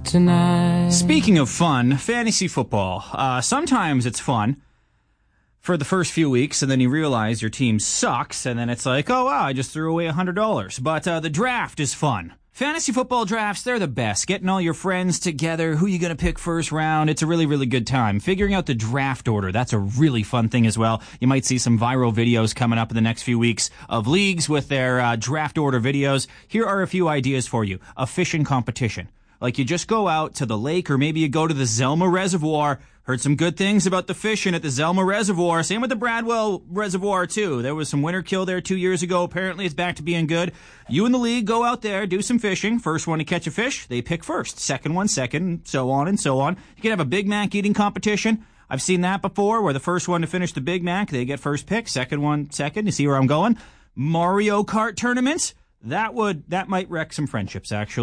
tonight. Speaking of fun, fantasy football. Sometimes it's fun for the first few weeks, and then you realize your team sucks, and then it's like, oh, wow, I just threw away $100. But the draft is fun. Fantasy football drafts, they're the best. Getting all your friends together, who you going to pick first round, it's a really, really good time. Figuring out the draft order, that's a really fun thing as well. You might see some viral videos coming up in the next few weeks of leagues with their draft order videos. Here are a few ideas for you. A fishing competition. Like you just go out to the lake, or maybe you go to the Zelma Reservoir. Heard some good things about the fishing at the Zelma Reservoir. Same with the Bradwell Reservoir, too. There was some winter kill there 2 years ago. Apparently, it's back to being good. You and the league go out there, do some fishing. First one to catch a fish, they pick first. Second one, second, so on and so on. You can have a Big Mac eating competition. I've seen that before, where the first one to finish the Big Mac, they get first pick. Second one, second. You see where I'm going? Mario Kart tournaments? That might wreck some friendships, actually.